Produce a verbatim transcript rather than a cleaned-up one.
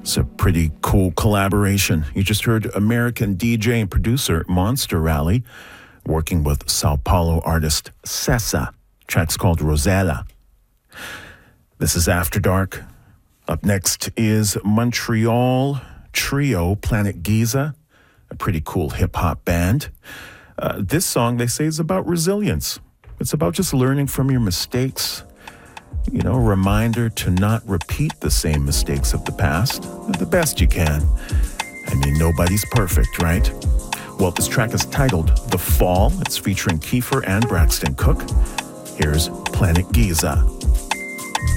It's a pretty cool collaboration. You just heard American D J and producer Monster Rally working with Sao Paulo artist Sessa. Track's called Rosella. This is After Dark. Up next is Montreal trio Planet Giza, a pretty cool hip-hop band. Uh, this song, they say, is about resilience. It's about just learning from your mistakes. You know, a reminder to not repeat the same mistakes of the past the best you can. I mean, nobody's perfect, right? Well, this track is titled The Fall. It's featuring Kiefer and Braxton Cook. Here's Planet Giza.